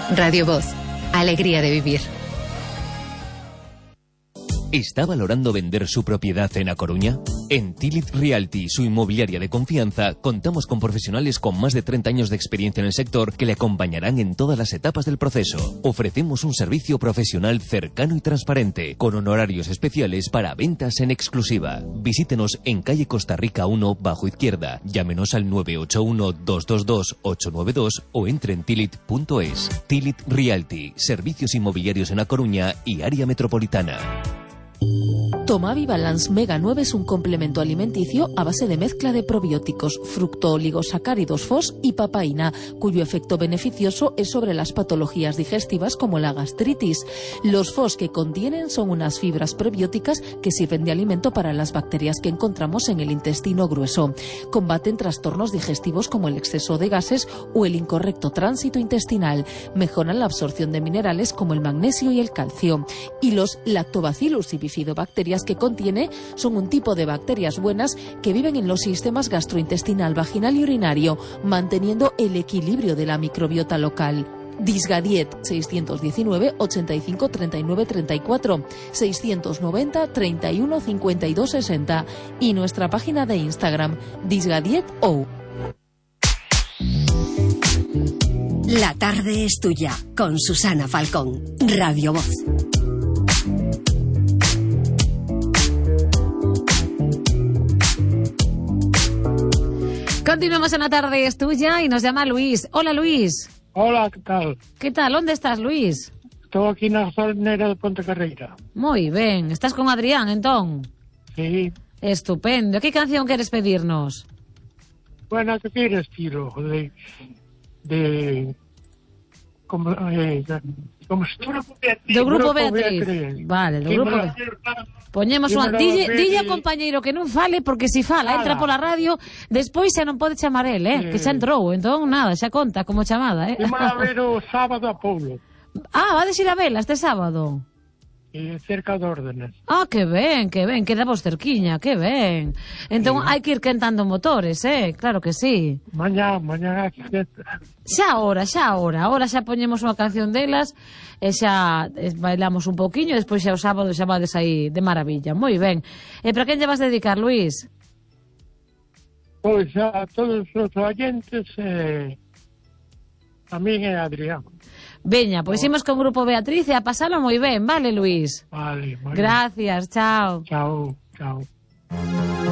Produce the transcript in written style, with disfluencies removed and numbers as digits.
Radio Voz. Alegría de vivir. ¿Está valorando vender su propiedad en A Coruña? En Tilit Realty, su inmobiliaria de confianza, contamos con profesionales con más de 30 años de experiencia en el sector que le acompañarán en todas las etapas del proceso. Ofrecemos un servicio profesional cercano y transparente, con honorarios especiales para ventas en exclusiva. Visítenos en calle Costa Rica 1, bajo izquierda. Llámenos al 981-222-892 o entre en tilit.es. Tilit Realty, servicios inmobiliarios en A Coruña y área metropolitana. Tomavi Balance Mega 9 es un complemento alimenticio a base de mezcla de probióticos, fructooligosacáridos FOS y papaína, cuyo efecto beneficioso es sobre las patologías digestivas como la gastritis. Los FOS que contienen son unas fibras prebióticas que sirven de alimento para las bacterias que encontramos en el intestino grueso. Combaten trastornos digestivos como el exceso de gases o el incorrecto tránsito intestinal. Mejoran la absorción de minerales como el magnesio y el calcio. Y los lactobacillus y bifidobacterias que contiene son un tipo de bacterias buenas que viven en los sistemas gastrointestinal, vaginal y urinario, manteniendo el equilibrio de la microbiota local. Disgadiet 619 85 39 34 690 31 52 60 y nuestra página de Instagram disgadieto. La tarde es tuya con Susana Falcón, Radio Voz. Continuamos en La tarde es tuya y nos llama Luis. Hola, Luis. Hola, ¿qué tal? ¿Qué tal? ¿Dónde estás, Luis? Estou aquí na gasolinera de Ponte Carreira. Moi ben. Estás con Adrián, entón? Sí. Estupendo. Que canción queres pedirnos? Bueno, que quieres, tiro? Como do Grupo Beatriz. Vale, do Grupo Beatriz. Poñemos unha... Dille ao compañeiro que non fale, porque se fala, entra pola radio, despois xa non pode chamar el, que xa entrou, entón nada, xa conta como chamada, Imos a ver o sábado a Poulo. Vades ir a vela este sábado? Cerca de Órdenes. Que ben, quedamos cerquiña, que ben. Entón hai que ir quentando motores, claro que sí. Mañá, Xa ahora, xa poñemos unha canción delas e xa bailamos un pouquiño e despois xa o sábado xa vades aí de maravilla. Moi ben. E para quen lle vas dedicar, Luis? Pois a todos os oyentes a min e a Adrián. Veña, pois imos con Grupo Beatriz e a pasalo moi ben, vale, Luis? Vale, moi Gracias, ben. chao. Chao.